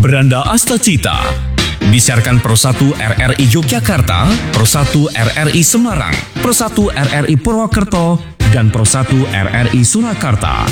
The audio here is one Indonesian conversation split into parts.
Branda Astacita. Disiarkan Pro 1 RRI Yogyakarta, Pro 1 RRI Semarang, Pro 1 RRI Purwokerto, dan Pro 1 RRI Surakarta.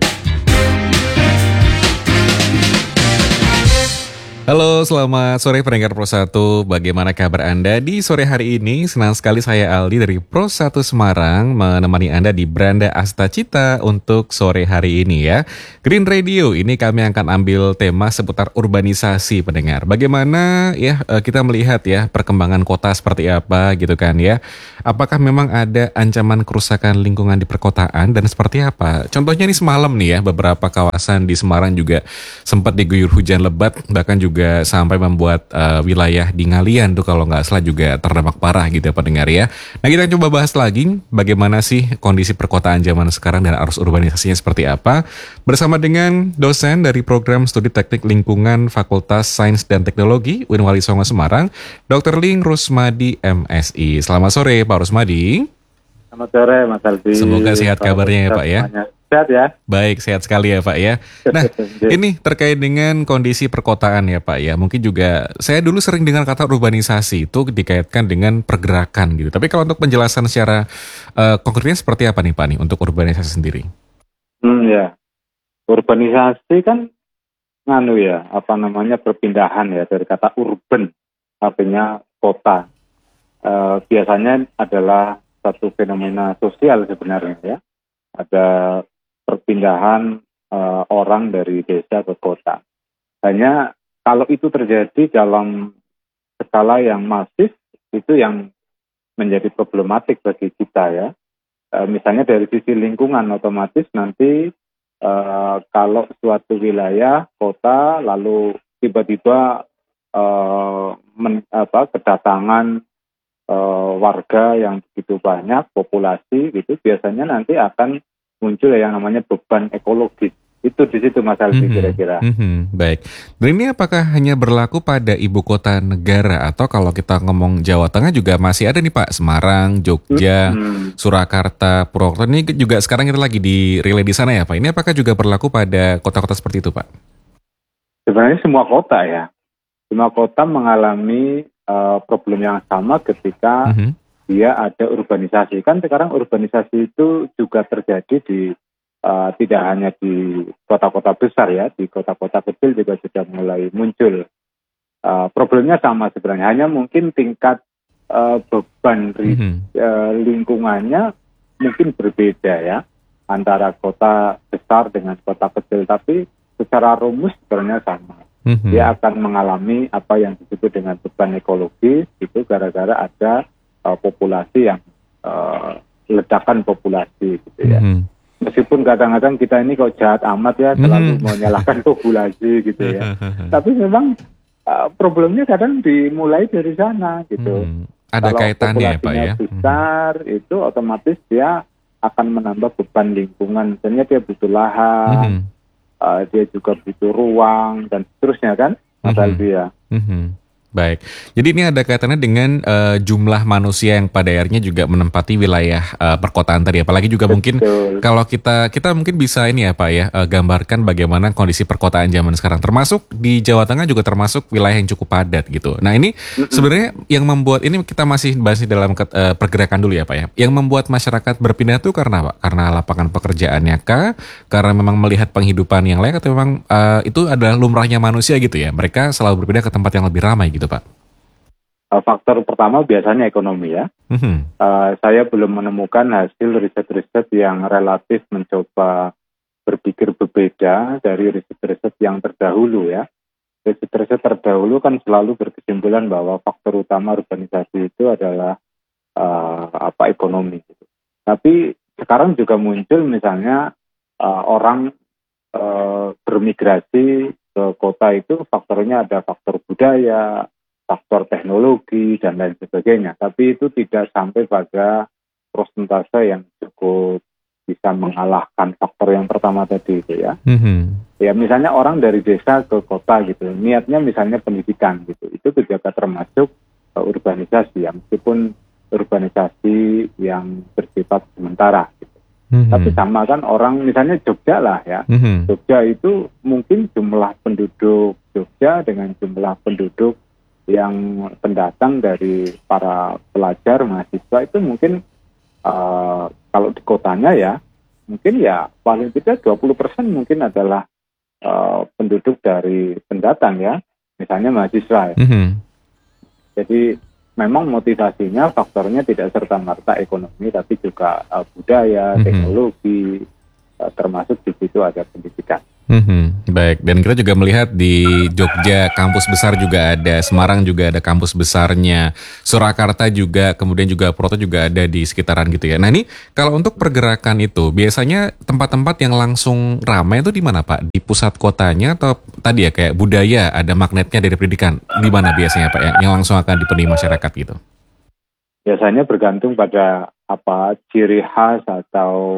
Halo, selamat sore pendengar Pro 1. Bagaimana kabar Anda di sore hari ini? Senang sekali saya Aldi dari Pro 1 Semarang menemani Anda di Branda Astacita untuk sore hari ini ya. Green Radio, ini kami akan ambil tema seputar urbanisasi pendengar. Bagaimana ya kita melihat ya perkembangan kota seperti apa gitu kan ya. Apakah memang ada ancaman kerusakan lingkungan di perkotaan dan seperti apa? Contohnya nih semalam nih ya, beberapa kawasan di Semarang juga sempat diguyur hujan lebat, bahkan juga sampai membuat wilayah di Ngalian tuh kalau nggak salah juga terdampak parah gitu ya pendengar ya. Nah kita coba bahas lagi bagaimana sih kondisi perkotaan zaman sekarang dan arus urbanisasinya seperti apa. Bersama dengan dosen dari program studi teknik lingkungan Fakultas Sains dan Teknologi UIN Wali Songo Semarang, Dr. Ling Rusmadi MSI. Selamat sore Pak Rusmadi. Selamat sore Mas Aldi. Semoga sehat kabarnya ya Pak ya. Sehat ya. Baik, sehat sekali ya Pak ya. Nah, ini terkait dengan kondisi perkotaan ya Pak ya. Mungkin juga saya dulu sering dengar kata urbanisasi itu dikaitkan dengan pergerakan gitu. Tapi kalau untuk penjelasan secara konkretnya seperti apa nih Pak nih untuk urbanisasi sendiri? Ya. Urbanisasi kan perpindahan ya dari kata urban, artinya kota. Biasanya adalah satu fenomena sosial sebenarnya ya. Ada perpindahan orang dari desa ke kota. Hanya kalau itu terjadi dalam skala yang masif, itu yang menjadi problematik bagi kita ya. Misalnya dari sisi lingkungan, otomatis nanti kalau suatu wilayah, kota, lalu tiba-tiba kedatangan warga yang begitu banyak, populasi gitu, biasanya nanti akan muncul yang namanya beban ekologis. Itu di situ Mas Aldi kira-kira. Baik. Dan ini apakah hanya berlaku pada ibu kota negara atau kalau kita ngomong Jawa Tengah juga masih ada nih Pak, Semarang, Jogja, Surakarta, Purwokerto, ini juga sekarang kita lagi di relay di sana ya Pak. Ini apakah juga berlaku pada kota-kota seperti itu Pak? Sebenarnya semua kota ya. Semua kota mengalami problem yang sama ketika dia ada urbanisasi. Kan sekarang urbanisasi itu juga terjadi di tidak hanya di kota-kota besar ya, di kota-kota kecil juga sudah mulai muncul. Problemnya sama sebenarnya, hanya mungkin tingkat beban lingkungannya mungkin berbeda ya, antara kota besar dengan kota kecil, tapi secara rumus sebenarnya sama. Dia akan mengalami apa yang disebut dengan beban ekologis, itu gara-gara ada populasi yang ledakan populasi gitu ya. Meskipun kadang-kadang kita ini kok jahat amat ya, selalu menyalahkan populasi gitu ya. Tapi memang problemnya kadang dimulai dari sana gitu. Ada kalau kaitannya ya Pak ya. Besar itu otomatis dia akan menambah beban lingkungan. Misalnya dia butuh lahan, dia juga butuh ruang dan seterusnya kan, Mas Aldi ya. Baik, jadi ini ada kaitannya dengan jumlah manusia yang pada akhirnya juga menempati wilayah perkotaan tadi. Apalagi juga mungkin kalau kita mungkin bisa ini ya Pak ya, gambarkan bagaimana kondisi perkotaan zaman sekarang. Termasuk di Jawa Tengah juga termasuk wilayah yang cukup padat gitu. Nah ini sebenarnya yang membuat, ini kita masih bahas dalam pergerakan dulu ya Pak ya. Yang membuat masyarakat berpindah itu karena apa? Karena lapangan pekerjaannya kah? Karena memang melihat penghidupan yang lain atau memang itu adalah lumrahnya manusia gitu ya? Mereka selalu berpindah ke tempat yang lebih ramai gitu Pak. Faktor pertama biasanya ekonomi ya. Saya belum menemukan hasil riset-riset yang relatif mencoba berpikir berbeda dari riset-riset yang terdahulu ya. Riset-riset terdahulu kan selalu berkesimpulan bahwa faktor utama urbanisasi itu adalah ekonomi. Gitu. Tapi sekarang juga muncul misalnya orang bermigrasi ke kota itu faktornya ada faktor budaya, faktor teknologi, dan lain sebagainya. Tapi itu tidak sampai pada persentase yang cukup bisa mengalahkan faktor yang pertama tadi itu ya. Ya misalnya orang dari desa ke kota gitu, niatnya misalnya pendidikan gitu, itu juga termasuk urbanisasi ya, meskipun urbanisasi yang bersifat sementara gitu. Tapi sama kan orang misalnya Jogja lah ya. Jogja itu mungkin jumlah penduduk Jogja Jogja dengan jumlah penduduk yang pendatang dari para pelajar, mahasiswa itu mungkin kalau di kotanya ya, mungkin ya paling tidak 20% mungkin adalah penduduk dari pendatang ya, misalnya mahasiswa ya. Jadi memang motivasinya, faktornya tidak serta-merta ekonomi, tapi juga budaya, teknologi, termasuk di situ ada pendidikan. Baik, dan kita juga melihat di Jogja kampus besar juga ada, Semarang juga ada kampus besarnya, Surakarta juga, kemudian juga Proto juga ada di sekitaran gitu ya. Nah ini kalau untuk pergerakan itu, biasanya tempat-tempat yang langsung ramai itu di mana Pak? Di pusat kotanya atau tadi ya kayak budaya, ada magnetnya dari pendidikan, di mana biasanya Pak yang langsung akan dipenuhi masyarakat gitu? Biasanya bergantung pada ciri khas atau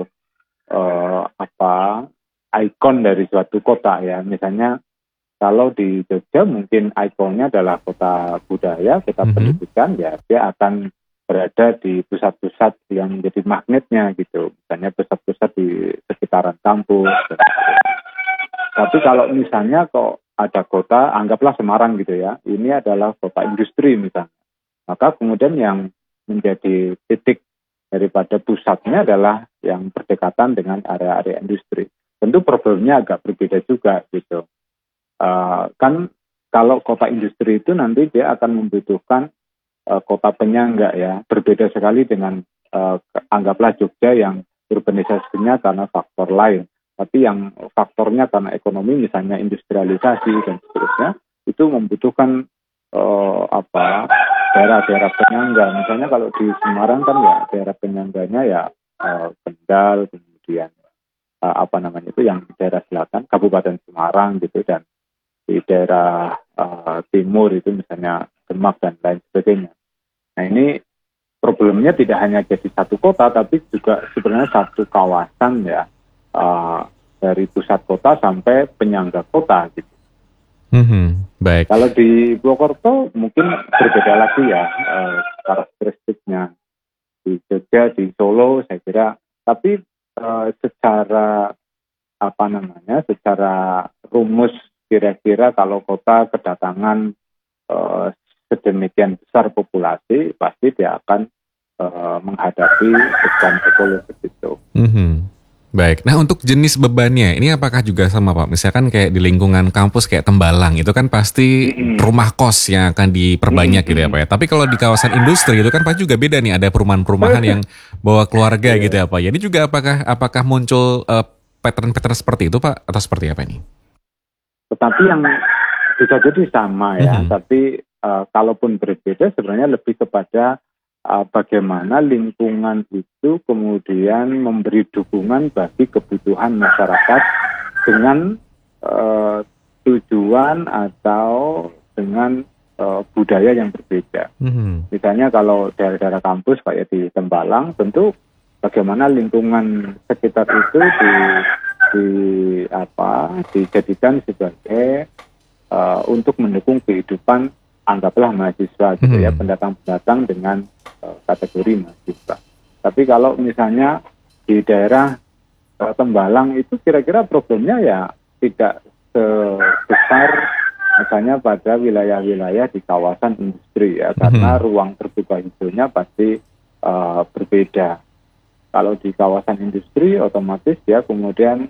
ikon dari suatu kota ya. Misalnya kalau di Jogja mungkin ikonnya adalah kota budaya, kota pendidikan, ya dia akan berada di pusat-pusat yang menjadi magnetnya gitu. Misalnya pusat-pusat di sekitaran kampus. Tapi kalau misalnya kok ada kota, anggaplah Semarang gitu ya, ini adalah kota industri misalnya. Maka kemudian yang menjadi titik daripada pusatnya adalah yang berdekatan dengan area-area industri. Tentu problemnya agak berbeda juga gitu. Kan kalau kota industri itu nanti dia akan membutuhkan kota penyangga ya. Berbeda sekali dengan anggaplah Jogja yang urbanisasinya karena faktor lain. Tapi yang faktornya karena ekonomi misalnya industrialisasi dan seterusnya itu membutuhkan daerah-daerah penyangga. Misalnya kalau di Semarang kan ya daerah penyangganya ya Kendal, kemudian itu yang di daerah selatan Kabupaten Semarang gitu, dan di daerah timur itu misalnya Demak dan lain sebagainya. Nah ini problemnya tidak hanya jadi satu kota tapi juga sebenarnya satu kawasan ya, dari pusat kota sampai penyangga kota gitu. Baik. Kalau di Purwokerto mungkin berbeda lagi ya karakteristiknya. Di Jogja, di Solo saya kira, tapi secara rumus kira-kira kalau kota kedatangan sedemikian besar populasi, pasti dia akan menghadapi beban ekologis itu. Baik, nah untuk jenis bebannya, ini apakah juga sama Pak? Misalkan kayak di lingkungan kampus kayak Tembalang, itu kan pasti rumah kos yang akan diperbanyak gitu ya Pak ya. Tapi kalau di kawasan industri itu kan pasti juga beda nih, ada perumahan-perumahan yang bawa keluarga gitu ya Pak. Jadi juga apakah muncul pattern-pattern seperti itu Pak? Atau seperti apa ini? Tetapi yang bisa jadi sama ya, tapi kalaupun berbeda sebenarnya lebih kepada bagaimana lingkungan itu kemudian memberi dukungan bagi kebutuhan masyarakat dengan tujuan atau dengan budaya yang berbeda. Misalnya kalau daerah-daerah kampus kayak di Tembalang, tentu bagaimana lingkungan sekitar itu dijadikan sebagai untuk mendukung kehidupan, anggaplah mahasiswa gitu ya, pendatang-pendatang dengan kategori mahasiswa. Tapi kalau misalnya di daerah Tembalang itu kira-kira problemnya ya tidak sebesar misalnya pada wilayah-wilayah di kawasan industri ya, karena ruang terbuka hijaunya pasti berbeda. Kalau di kawasan industri otomatis ya kemudian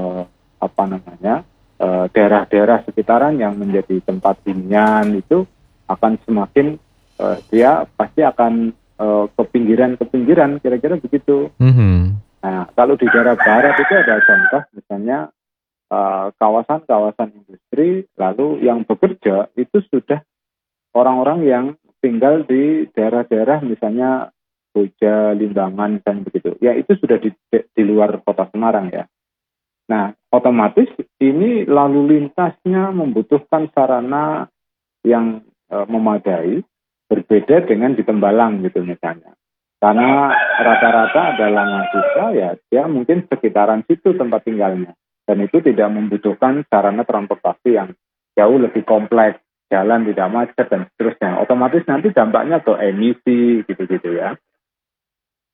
daerah-daerah sekitaran yang menjadi tempat hunian itu akan semakin dia pasti akan ke pinggiran kira-kira begitu. Nah, kalau di daerah barat itu ada contoh misalnya kawasan-kawasan industri, lalu yang bekerja itu sudah orang-orang yang tinggal di daerah-daerah misalnya Boja, Limbangan dan begitu. Ya itu sudah di luar kota Semarang ya. Nah, otomatis ini lalu lintasnya membutuhkan sarana yang memadai, berbeda dengan di Tembalang gitu misalnya. Karena rata-rata adalah mahasiswa ya, dia mungkin sekitaran situ tempat tinggalnya. Dan itu tidak membutuhkan sarana transportasi yang jauh lebih kompleks, jalan tidak macet dan seterusnya. Otomatis nanti dampaknya ke emisi gitu-gitu ya.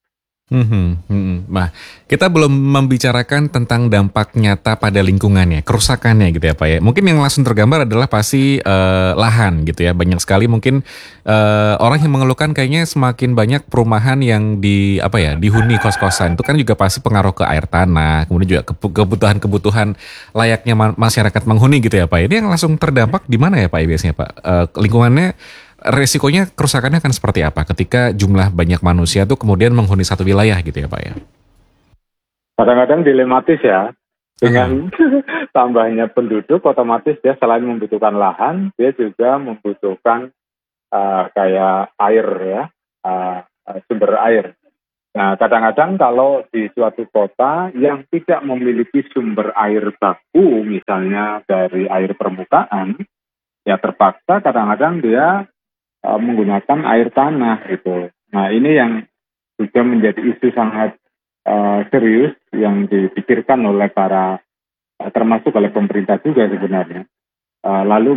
Nah, kita belum membicarakan tentang dampak nyata pada lingkungannya, kerusakannya gitu ya Pak ya. Mungkin yang langsung tergambar adalah pasti lahan gitu ya. Banyak sekali mungkin orang yang mengeluhkan kayaknya semakin banyak perumahan yang dihuni kos-kosan. Itu kan juga pasti pengaruh ke air tanah, kemudian juga kebutuhan-kebutuhan layaknya masyarakat menghuni gitu ya Pak. Ini yang langsung terdampak di mana ya Pak ya biasanya Pak? Lingkungannya, resikonya kerusakannya akan seperti apa ketika jumlah banyak manusia tuh kemudian menghuni satu wilayah gitu ya Pak ya? Kadang-kadang dilematis ya, dengan tambahnya penduduk otomatis dia selain membutuhkan lahan, dia juga membutuhkan kayak air ya, sumber air. Nah kadang-kadang kalau di suatu kota yang tidak memiliki sumber air baku misalnya dari air permukaan, ya terpaksa kadang-kadang dia menggunakan air tanah gitu. Nah ini yang juga menjadi isu sangat serius yang dipikirkan oleh termasuk oleh pemerintah juga sebenarnya. Lalu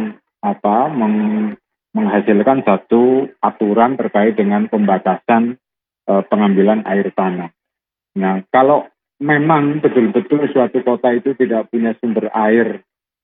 menghasilkan satu aturan terkait dengan pembatasan pengambilan air tanah. Nah kalau memang betul-betul suatu kota itu tidak punya sumber air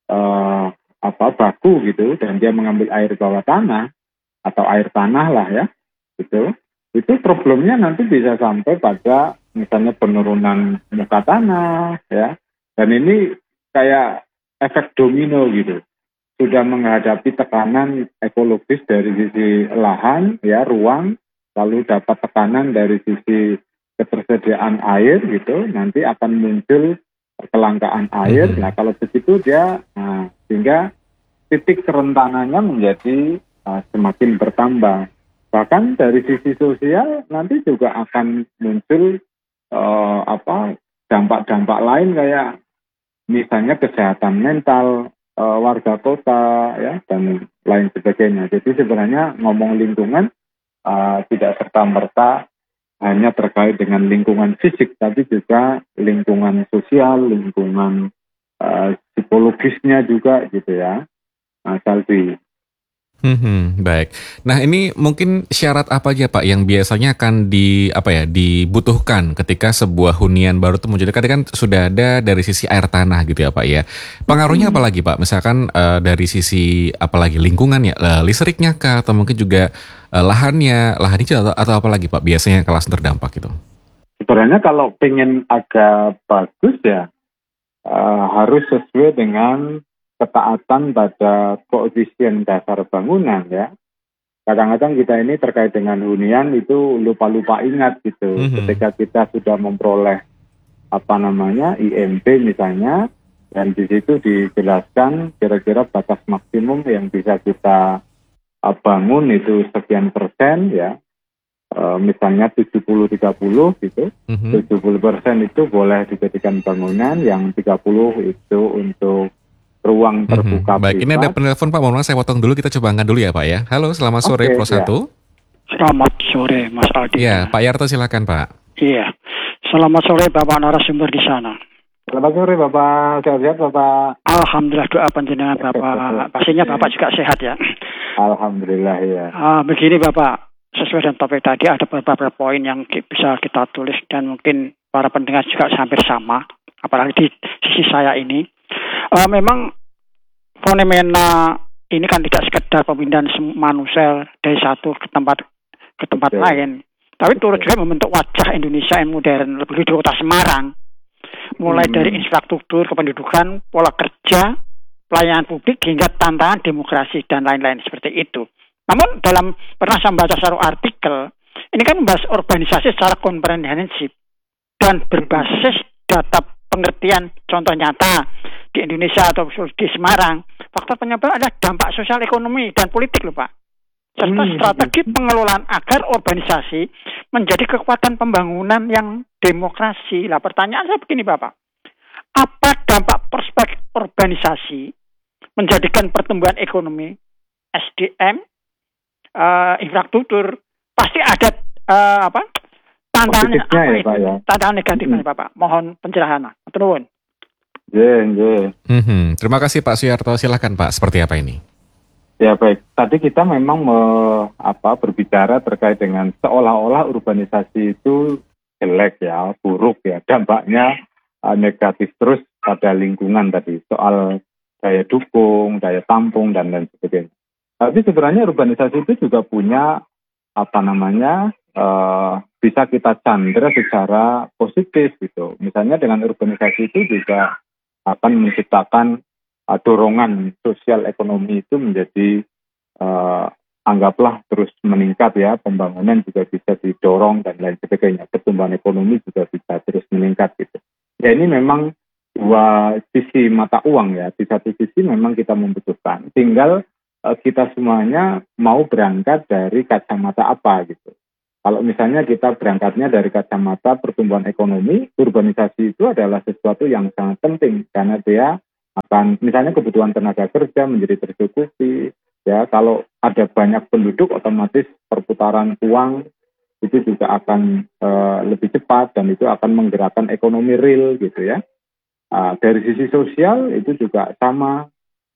baku gitu dan dia mengambil air bawah tanah atau air tanah lah ya, itu problemnya nanti bisa sampai pada misalnya penurunan muka tanah ya, dan ini kayak efek domino gitu, sudah menghadapi tekanan ekologis dari sisi lahan ya, ruang, lalu dapat tekanan dari sisi ketersediaan air gitu, nanti akan muncul kelangkaan air. Nah kalau begitu dia sehingga titik kerentanannya menjadi semakin bertambah. Bahkan dari sisi sosial nanti juga akan muncul dampak-dampak lain kayak misalnya kesehatan mental warga kota ya dan lain sebagainya. Jadi sebenarnya ngomong lingkungan tidak serta-merta hanya terkait dengan lingkungan fisik, tapi juga lingkungan sosial, lingkungan psikologisnya juga gitu ya, Mas Aldi. Baik. Nah ini mungkin syarat apa aja Pak yang biasanya akan dibutuhkan ketika sebuah hunian baru itu muncul? Kan sudah ada dari sisi air tanah gitu ya Pak ya. Pengaruhnya apa lagi Pak? Misalkan dari sisi apalagi lingkungan ya, listriknya kah atau mungkin juga lahan hijau atau apa lagi Pak biasanya yang langsung terdampak gitu? Sebenarnya kalau pengen agak bagus ya harus sesuai dengan ketaatan pada koefisien dasar bangunan ya. Kadang-kadang kita ini terkait dengan hunian itu lupa-lupa ingat gitu. Ketika kita sudah memperoleh IMP misalnya, dan di situ dijelaskan kira-kira batas maksimum yang bisa kita bangun itu sekian persen ya. Misalnya 70-30 gitu. 70% itu boleh dijadikan bangunan, yang 30 itu untuk ruang terbuka. Baik, ini ada penelpon Pak, mohon maaf saya potong dulu, kita coba angkat dulu ya Pak ya. Halo, selamat sore Pro 1. Selamat sore Mas Aldi. Iya, Pak Yarto silakan Pak. Iya, selamat sore Bapak narasumber di sana. Selamat sore Bapak, sehat-sehat Bapak. Alhamdulillah, doa panjenengan Bapak. Pastinya Bapak juga sehat ya. Alhamdulillah ya. Begini Bapak, sesuai dengan topik tadi ada beberapa poin yang bisa kita tulis dan mungkin para pendengar juga hampir sama, apalagi di sisi saya ini. Memang fenomena ini kan tidak sekedar pemindahan manusia dari satu ke tempat lain, tapi turut juga membentuk wajah Indonesia yang modern, lebih di kota Semarang, mulai dari infrastruktur, kependudukan, pola kerja, pelayanan publik hingga tantangan demokrasi dan lain-lain seperti itu. Namun pernah saya membaca satu artikel, ini kan membahas urbanisasi secara komprehensif dan berbasis data pengertian contoh nyata di Indonesia atau di Semarang. Faktor penyebab adalah dampak sosial, ekonomi, dan politik loh Pak. Serta strategi pengelolaan agar urbanisasi menjadi kekuatan pembangunan yang demokrasi. Lah pertanyaan saya begini Bapak, apa dampak prospek urbanisasi menjadikan pertumbuhan ekonomi, SDM, infrastruktur, pasti ada tantangan negatifnya Bapak. Mohon pencerahan. Terus. Terima kasih Pak Suyarto, silakan Pak, seperti apa ini? Ya baik, tadi kita memang berbicara terkait dengan seolah-olah urbanisasi itu jelek ya, buruk ya, dampaknya negatif terus pada lingkungan tadi, soal daya dukung, daya tampung, dan lain sebagainya. Tapi sebenarnya urbanisasi itu juga punya bisa kita candra secara positif gitu. Misalnya dengan urbanisasi itu juga akan menciptakan dorongan sosial ekonomi itu menjadi anggaplah terus meningkat ya, pembangunan juga bisa didorong dan lain sebagainya, pertumbuhan ekonomi juga bisa terus meningkat gitu. Ya ini memang dua sisi mata uang ya. Di satu sisi memang kita membutuhkan, tinggal kita semuanya mau berangkat dari kacamata apa gitu. Kalau misalnya kita berangkatnya dari kacamata pertumbuhan ekonomi, urbanisasi itu adalah sesuatu yang sangat penting karena dia akan, misalnya kebutuhan tenaga kerja menjadi tercukupi, ya kalau ada banyak penduduk otomatis perputaran uang itu juga akan lebih cepat dan itu akan menggerakkan ekonomi real gitu ya. Dari sisi sosial itu juga sama,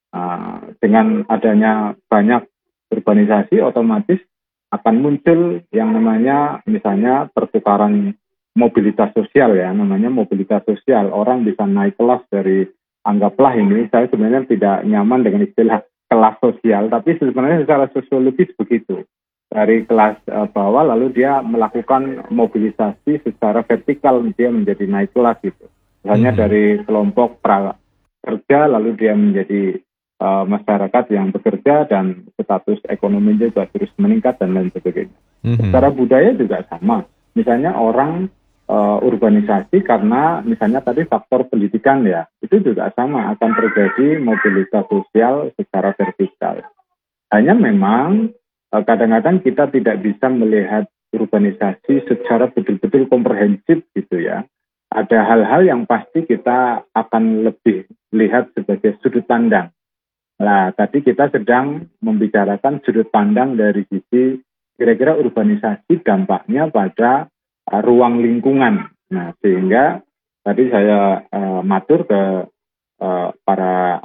dengan adanya banyak urbanisasi otomatis akan muncul yang namanya misalnya pertukaran mobilitas sosial ya, namanya mobilitas sosial. Orang bisa naik kelas dari, anggaplah ini, saya sebenarnya tidak nyaman dengan istilah kelas sosial, tapi sebenarnya secara sosiologis begitu. Dari kelas bawah lalu dia melakukan mobilisasi secara vertikal, dia menjadi naik kelas gitu. Misalnya dari kelompok prakerja lalu dia menjadi masyarakat yang bekerja dan status ekonominya juga terus meningkat dan lain sebagainya. Secara budaya juga sama. Misalnya orang urbanisasi karena misalnya tadi faktor pendidikan ya, itu juga sama, akan terjadi mobilitas sosial secara vertikal. Hanya memang kadang-kadang kita tidak bisa melihat urbanisasi secara betul-betul komprehensif gitu ya. Ada hal-hal yang pasti kita akan lebih lihat sebagai sudut pandang. Nah, tadi kita sedang membicarakan sudut pandang dari sisi kira-kira urbanisasi dampaknya pada ruang lingkungan. Nah, sehingga tadi saya matur ke para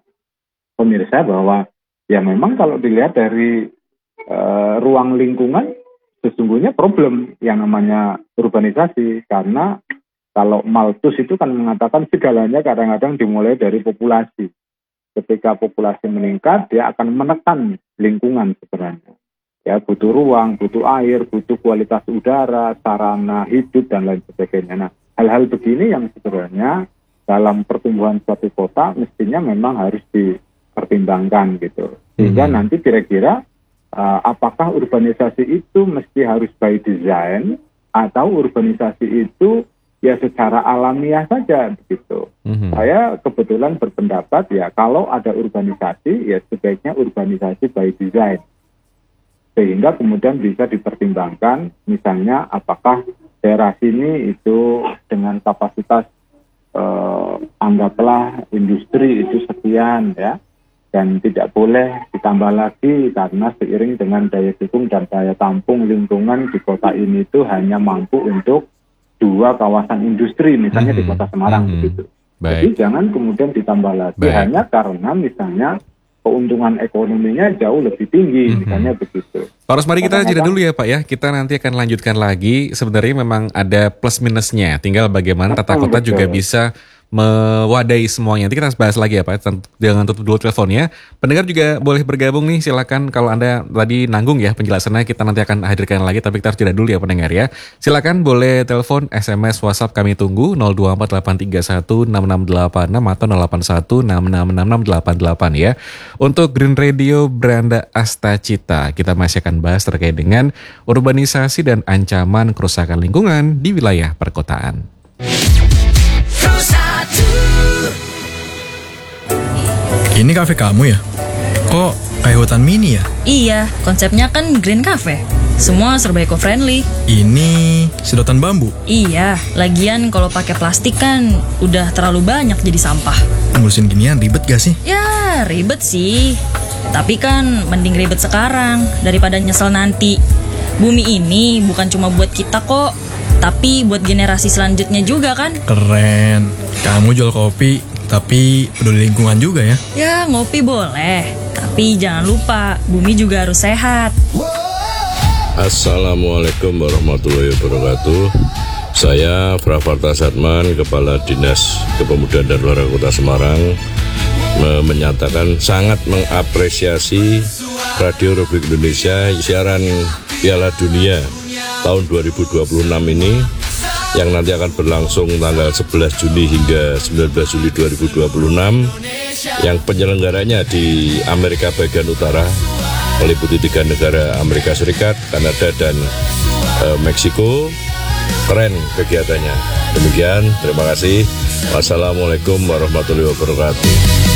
pemirsa bahwa ya memang kalau dilihat dari ruang lingkungan sesungguhnya problem yang namanya urbanisasi, karena kalau Malthus itu kan mengatakan segalanya kadang-kadang dimulai dari populasi. Ketika populasi meningkat, dia akan menekan lingkungan sebenarnya. Ya, butuh ruang, butuh air, butuh kualitas udara, sarana hidup, dan lain sebagainya. Nah, hal-hal begini yang sebenarnya dalam pertumbuhan suatu kota mestinya memang harus dipertimbangkan gitu. Sehingga nanti kira-kira apakah urbanisasi itu mesti harus by design atau urbanisasi itu ya secara alamiah saja begitu. Saya kebetulan berpendapat ya kalau ada urbanisasi ya sebaiknya urbanisasi by design, sehingga kemudian bisa dipertimbangkan misalnya apakah daerah sini itu dengan kapasitas anggaplah industri itu sekian ya, dan tidak boleh ditambah lagi karena seiring dengan daya dukung dan daya tampung lingkungan di kota ini itu hanya mampu untuk 2 kawasan industri misalnya di kota Semarang begitu. Jadi jangan kemudian ditambah lagi hanya karena misalnya keuntungan ekonominya jauh lebih tinggi misalnya begitu. Pak Rosmadi, kita jeda dulu ya Pak ya. Kita nanti akan lanjutkan lagi. Sebenarnya memang ada plus minusnya. Tinggal bagaimana tata kota juga bisa mewadahi semuanya. Nanti kita bahas lagi ya Pak. Jangan tutup dulu teleponnya. Pendengar juga boleh bergabung nih. Silakan kalau Anda tadi nanggung ya penjelasannya, kita nanti akan hadirkan lagi. Tapi kita harus jeda dulu ya pendengar ya. Silakan boleh telepon, SMS, WhatsApp kami tunggu 0248316686 atau 081666688 ya. Untuk Green Radio Branda Astacita, kita masih akan bahas terkait dengan urbanisasi dan ancaman kerusakan lingkungan di wilayah perkotaan. Ini kafe kamu ya? Kok kayak hutan mini ya? Iya, konsepnya kan Green Cafe. Semua serba eco-friendly. Ini sedotan bambu? Iya, lagian kalau pakai plastik kan udah terlalu banyak jadi sampah. Ngurusin ginian ribet gak sih? Ya, ribet sih. Tapi kan mending ribet sekarang daripada nyesel nanti. Bumi ini bukan cuma buat kita kok, tapi buat generasi selanjutnya juga kan. Keren. Kamu jual kopi tapi peduli lingkungan juga ya? Ya, ngopi boleh, tapi jangan lupa bumi juga harus sehat. Assalamualaikum warahmatullahi wabarakatuh. Saya Fravarta Satman, Kepala Dinas Kepemudaan dan Olahraga Kota Semarang, menyatakan sangat mengapresiasi Radio Republik Indonesia siaran Piala Dunia tahun 2026 ini yang nanti akan berlangsung tanggal 11 Juni hingga 19 Juli 2026, yang penyelenggaranya di Amerika bagian utara, meliputi 3 negara Amerika Serikat, Kanada, dan Meksiko. Keren kegiatannya. Demikian, terima kasih. Wassalamualaikum warahmatullahi wabarakatuh.